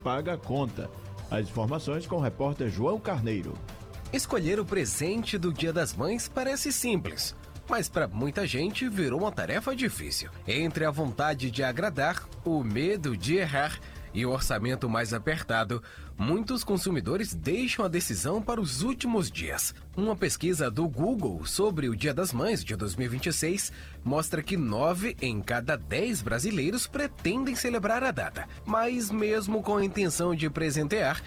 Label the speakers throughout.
Speaker 1: paga a conta. As informações com o repórter João Carneiro.
Speaker 2: Escolher o presente do Dia das Mães parece simples, mas para muita gente virou uma tarefa difícil. Entre a vontade de agradar, o medo de errar e o orçamento mais apertado, muitos consumidores deixam a decisão para os últimos dias. Uma pesquisa do Google sobre o Dia das Mães de 2026 mostra que 9 em cada 10 brasileiros pretendem celebrar a data. Mas mesmo com a intenção de presentear,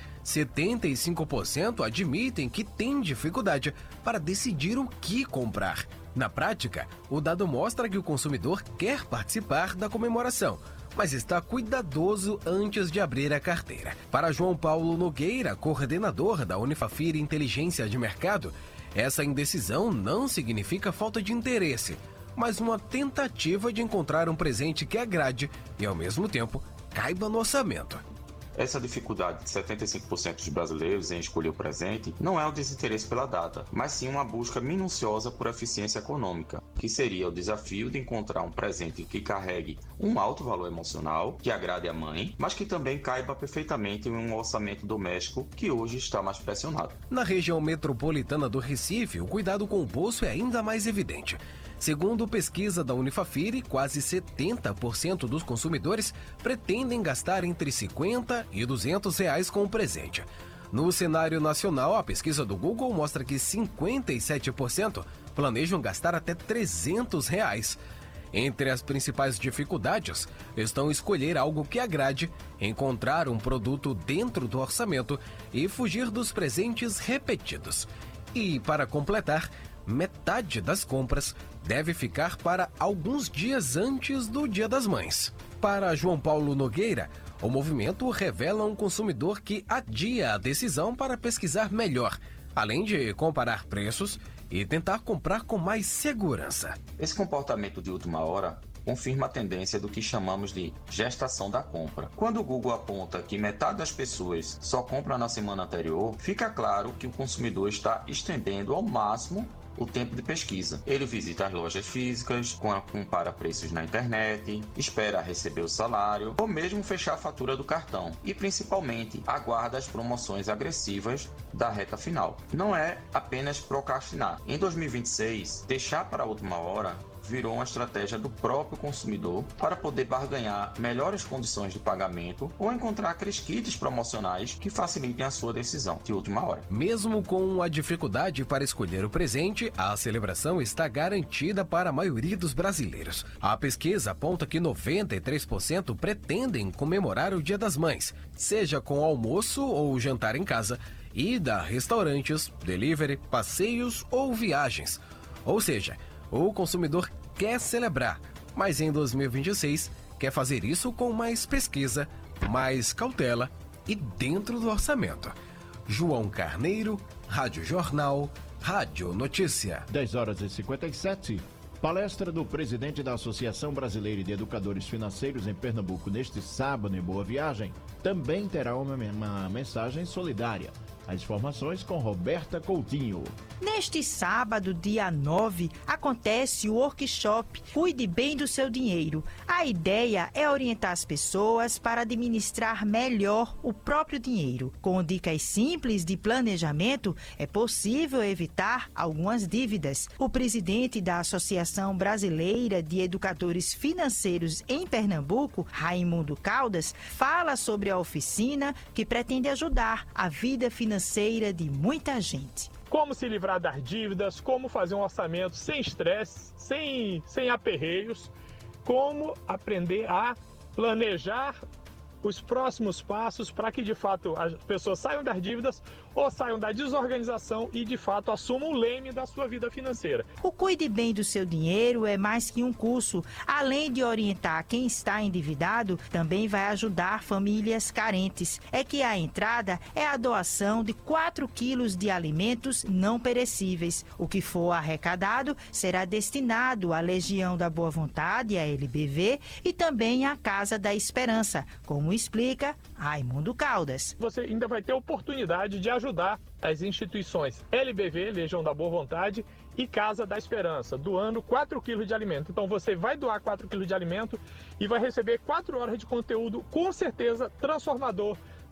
Speaker 2: 75% admitem que têm dificuldade para decidir o que comprar. Na prática, o dado mostra que o consumidor quer participar da comemoração, mas está cuidadoso antes de abrir a carteira. Para João Paulo Nogueira, coordenador da Unifafir Inteligência de Mercado, essa indecisão não significa falta de interesse, mas uma tentativa de encontrar um presente que agrade e, ao mesmo tempo, caiba no orçamento.
Speaker 3: Essa dificuldade de 75% dos brasileiros em escolher o presente não é o desinteresse pela data, mas sim uma busca minuciosa por eficiência econômica, que seria o desafio de encontrar um presente que carregue um alto valor emocional, que agrade a mãe, mas que também caiba perfeitamente em um orçamento doméstico que hoje está mais pressionado.
Speaker 2: Na região metropolitana do Recife, o cuidado com o bolso é ainda mais evidente. Segundo pesquisa da Unifafir, quase 70% dos consumidores pretendem gastar entre R$50 e R$200 com o presente. No cenário nacional, a pesquisa do Google mostra que 57% planejam gastar até R$300. Entre as principais dificuldades estão escolher algo que agrade, encontrar um produto dentro do orçamento e fugir dos presentes repetidos. E, para completar, metade das compras deve ficar para alguns dias antes do Dia das Mães. Para João Paulo Nogueira, o movimento revela um consumidor que adia a decisão para pesquisar melhor, além de comparar preços e tentar comprar com mais segurança.
Speaker 3: Esse comportamento de última hora confirma a tendência do que chamamos de gestação da compra. Quando o Google aponta que metade das pessoas só compra na semana anterior, fica claro que o consumidor está estendendo ao máximo o tempo de pesquisa. Ele visita as lojas físicas, compara preços na internet, espera receber o salário ou mesmo fechar a fatura do cartão e, principalmente, aguarda as promoções agressivas da reta final. Não é apenas procrastinar. Em 2026, deixar para a última hora virou uma estratégia do próprio consumidor para poder barganhar melhores condições de pagamento ou encontrar aqueles kits promocionais que facilitem a sua decisão de última hora.
Speaker 2: Mesmo com a dificuldade para escolher o presente, a celebração está garantida para a maioria dos brasileiros. A pesquisa aponta que 93% pretendem comemorar o Dia das Mães, seja com almoço ou jantar em casa, ida a restaurantes, delivery, passeios ou viagens. Ou seja, o consumidor quer celebrar, mas em 2026 quer fazer isso com mais pesquisa, mais cautela e dentro do orçamento. João Carneiro, Rádio Jornal, Rádio Notícia.
Speaker 1: 10h57. Palestra do presidente da Associação Brasileira de Educadores Financeiros em Pernambuco neste sábado em Boa Viagem também terá uma mensagem solidária. As informações com Roberta Coutinho.
Speaker 4: Neste sábado, dia 9, acontece o workshop Cuide Bem do Seu Dinheiro. A ideia é orientar as pessoas para administrar melhor o próprio dinheiro. Com dicas simples de planejamento, é possível evitar algumas dívidas. O presidente da Associação Brasileira de Educadores Financeiros em Pernambuco, Raimundo Caldas, fala sobre a oficina que pretende ajudar a vida financeira de muita gente.
Speaker 5: Como se livrar das dívidas, como fazer um orçamento sem estresse, sem aperreios, como aprender a planejar os próximos passos para que, de fato, as pessoas saiam das dívidas ou saiam da desorganização e, de fato, assumam o leme da sua vida financeira.
Speaker 4: O Cuide Bem do Seu Dinheiro é mais que um curso. Além de orientar quem está endividado, também vai ajudar famílias carentes. É que a entrada é a doação de 4 quilos de alimentos não perecíveis. O que for arrecadado será destinado à Legião da Boa Vontade, a LBV, e também à Casa da Esperança, como explica Raimundo Caldas.
Speaker 5: Você ainda vai ter oportunidade de ajudar as instituições LBV, Legião da Boa Vontade, e Casa da Esperança, doando 4 quilos de alimento. Então você vai doar 4 quilos de alimento e vai receber 4 horas de conteúdo, com certeza transformador,